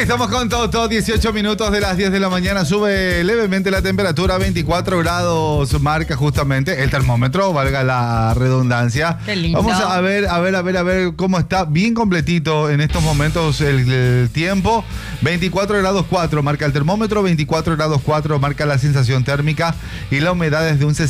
Estamos con todo, 18 minutos de las 10 de la mañana. Sube levemente la temperatura, 24 grados marca justamente el termómetro, valga la redundancia. Qué lindo. Vamos a ver cómo está bien completito en estos momentos el tiempo. 24 grados 4 marca el termómetro, 24 grados 4 marca la sensación térmica y la humedad es de un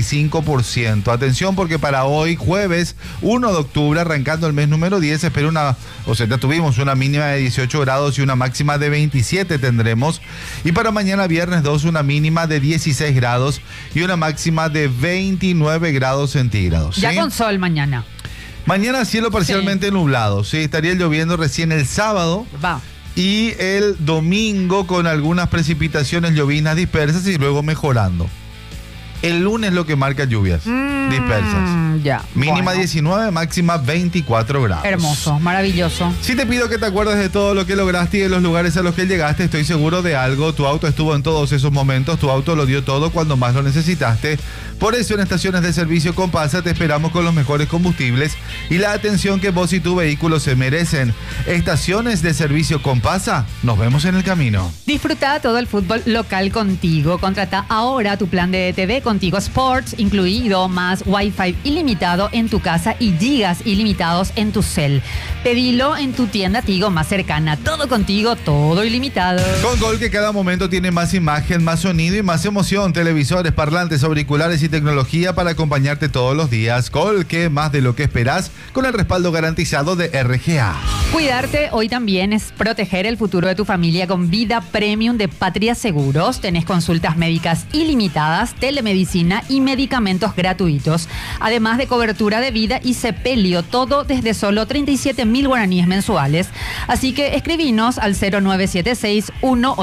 65%. Atención porque para hoy, jueves 1 de octubre, arrancando el mes número 10, espera ya tuvimos una mínima de 18 grados y una máxima de 27 tendremos. Y para mañana viernes 2, una mínima de 16 grados y una máxima de 29 grados centígrados. Ya ¿sí? con sol mañana. Mañana cielo parcialmente nublado, ¿sí? Estaría lloviendo recién el sábado. Va. Y el domingo con algunas precipitaciones lloviznas dispersas y luego mejorando. El lunes lo que marca lluvias dispersas. Ya. Mínima Bueno. 19, máxima 24 grados. Hermoso, maravilloso. Si te pido que te acuerdes de todo lo que lograste y de los lugares a los que llegaste, estoy seguro de algo. Tu auto estuvo en todos esos momentos, tu auto lo dio todo cuando más lo necesitaste. Por eso en estaciones de servicio Compasa te esperamos con los mejores combustibles y la atención que vos y tu vehículo se merecen. Estaciones de servicio Compasa, nos vemos en el camino. Disfruta todo el fútbol local contigo. Contrata ahora tu plan de TV Contigo Sports, incluido más Wi-Fi ilimitado en tu casa y gigas ilimitados en tu cel. Pedilo en tu tienda Tigo más cercana. Todo contigo, todo ilimitado. Con Gol, que cada momento tiene más imagen, más sonido y más emoción. Televisores, parlantes, auriculares y tecnología para acompañarte todos los días. Gol, que más de lo que esperás, con el respaldo garantizado de RGA. Cuidarte hoy también es proteger el futuro de tu familia con Vida Premium de Patria Seguros. Tenés consultas médicas ilimitadas, telemedicina y medicamentos gratuitos. Además de cobertura de vida y sepelio, todo desde solo 37.000 guaraníes mensuales. Así que escribinos al 0976 1